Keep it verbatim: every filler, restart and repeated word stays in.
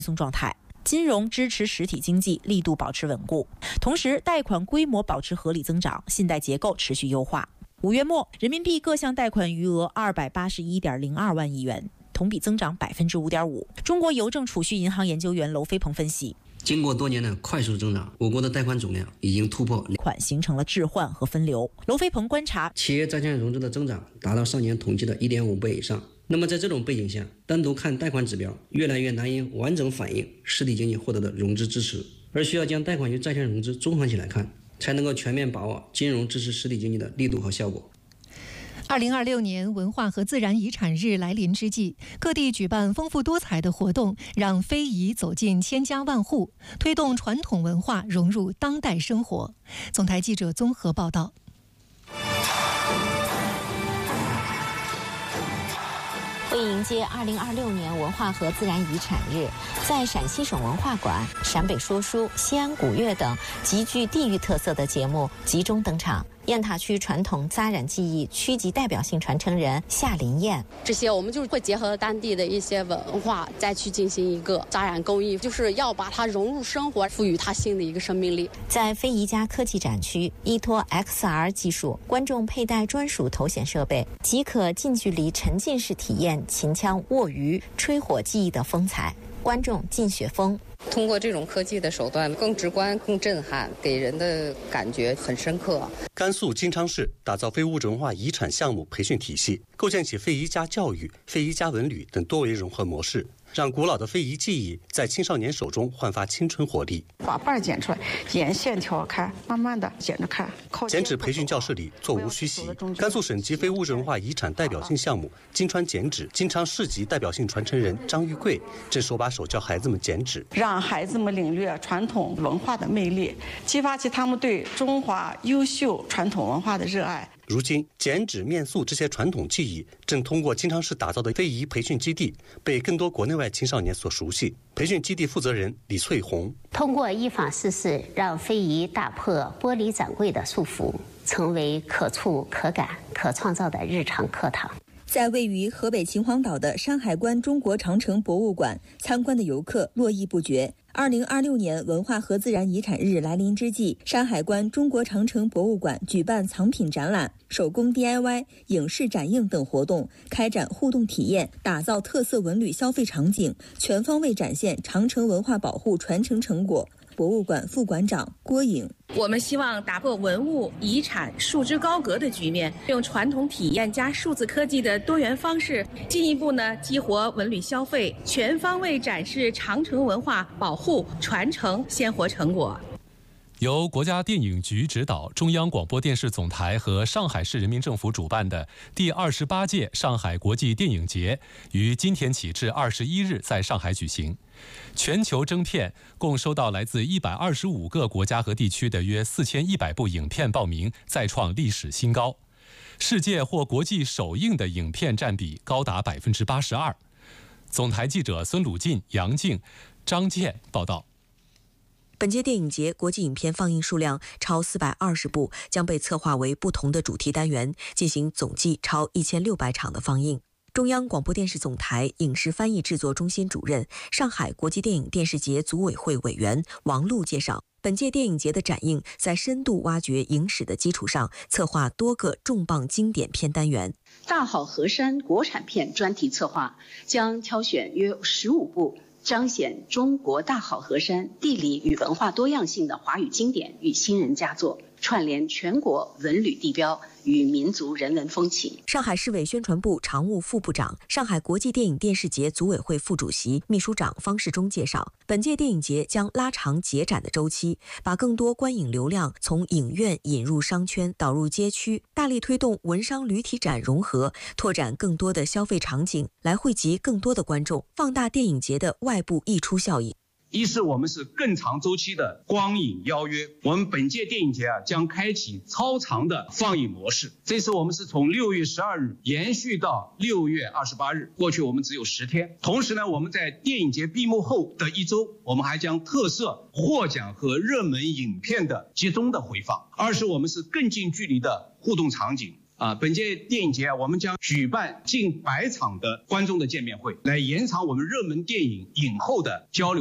松状态。金融支持实体经济力度保持稳固，同时贷款规模保持合理增长，信贷结构持续优化。五月末，人民币各项贷款余额二百八十一点零二万亿元，同比增长百分之五点五。中国邮政储蓄银行研究员娄飞鹏分析， 经过多年的快速增长，我国的贷款总量已经突破款，形成了置换和分流。娄飞鹏观察， 企业债券融资的增长达到上年统计的 一点五 倍以上。那么在这种背景下，单独看贷款指标越来越难以完整反映实体经济获得的融资支持，而需要将贷款与债券融资综合起来看，才能够全面把握金融支持实体经济的力度和效果。 二零二六年文化和自然遗产日来临之际，各地举办丰富多彩的活动，让非遗走进千家万户，推动传统文化融入当代生活。总台记者综合报道。 为迎接二零二六年文化和自然遗产日，在陕西省文化馆、陕北说书、西安古乐等极具地域特色的节目集中登场。雁塔区传统扎染技艺区级代表性传承人夏林燕， 这些我们就是会结合当地的一些文化，再去进行一个扎染工艺，就是要把它融入生活，赋予它新的一个生命力。 在非遗家科技展区，依托 X R 技术，观众佩戴专属头显设备，即可近距离沉浸式体验秦腔、握鱼、吹火技艺的风采。观众进雪峰， 通过这种科技的手段，更直观、更震撼，给人的感觉很深刻。 甘肃金昌市打造非物质文化遗产项目培训体系，构建起非遗家教育、非遗家文旅等多维融合模式，让古老的非遗技艺在青少年手中焕发青春活力。 把瓣剪出来，沿线条看，慢慢的剪着看。 剪纸培训教室里座无虚席，甘肃省级非物质文化遗产代表性项目金川剪纸金昌市级代表性传承人张玉贵正手把手教孩子们剪纸， 让孩子们领略传统文化的魅力，激发起他们对中华优秀传统文化的热爱。 如今，剪纸、面塑这些传统技艺正通过金昌市打造的非遗培训基地，被更多国内外青少年所熟悉。培训基地负责人李翠红， 通过依法施事，让非遗打破玻璃展柜的束缚，成为可触、可感、可创造的日常课堂。 在位于河北秦皇岛的山海关中国长城博物馆，参观的游客络绎不绝。二零二六年文化和自然遗产日来临之际，山海关中国长城博物馆举办藏品展览、手工 D I Y、影视展映等活动，开展互动体验，打造特色文旅消费场景，全方位展现长城文化保护传承成果。博物馆副馆长郭颖， 我们希望打破文物遗产束之高阁的局面，用传统体验加数字科技的多元方式，进一步呢激活文旅消费，全方位展示长城文化保护传承鲜活成果。 由国家电影局指导，中央广播电视总台和上海市人民政府主办的第二十八届上海国际电影节于今天起至二十一日在上海举行。全球征片共收到来自一百二十五个国家和地区的约四千一百部影片报名，再创历史新高。世界或国际首映的影片占比高达百分之八十二。总台记者孙鲁进、杨静、张健报道。 本届电影节国际影片放映数量超四百二十部，将被策划为不同的主题单元，进行总计超一千六百场的放映。中央广播电视总台影视翻译制作中心主任、上海国际电影电视节组委会委员王璐介绍，本届电影节的展映在深度挖掘影史的基础上，策划多个重磅经典片单元。 大好河山国产片专题策划将挑选约十五部彰显中国大好河山地理与文化多样性的华语经典与新人佳作，串联全国文旅地标与民族人文风情。上海市委宣传部常务副部长、上海国际电影电视节组委会副主席、秘书长方世忠介绍，本届电影节将拉长节展的周期，把更多观影流量从影院引入商圈，导入街区，大力推动文商旅体展融合，拓展更多的消费场景，来汇集更多的观众，放大电影节的外部溢出效应。 一是我们是更长周期的光影邀约，我们本届电影节啊将开启超长的放映模式。这次我们是从六月十二日延续到六月二十八日，过去我们只有十天。同时呢，我们在电影节闭幕后的一周，我们还将特色获奖和热门影片的集中的回放。二是我们是更近距离的互动场景。 啊，本届电影节啊，我们将举办近百场的观众的见面会，来延长我们热门电影影后的交流。